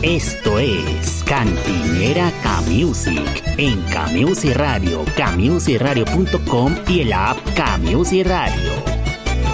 Esto es Cantinera K-Music en K-Music Radio, kmusicradio.com y el app K-Music Radio.